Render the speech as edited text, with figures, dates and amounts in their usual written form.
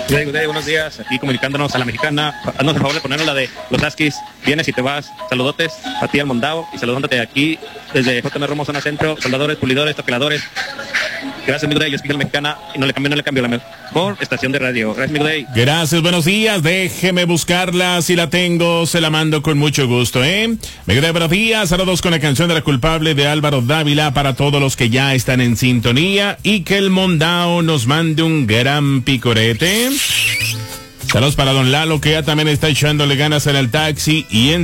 Buenos días, aquí comunicándonos a la mexicana. Haznos el favor de ponernos la de los Huskies. Vienes y te vas. Saludotes a ti al Mondao y saludándote aquí desde JM Romo, zona centro. Soldadores, pulidores, toqueladores. Gracias, amigo Day. Yo soy la mexicana y no le cambio la mejor estación de radio. Gracias, amigo Day. Gracias, buenos días. Déjeme buscarla. Si la tengo, se la mando con mucho gusto, ¿eh? Amigo Day, buenos días. Saludos con la canción de La Culpable de Álvaro Dávila para todos los que ya están en sintonía y que el Mondao nos mande un gran picorete. Saludos para don Lalo, que ya también está echándole ganas en el taxi y en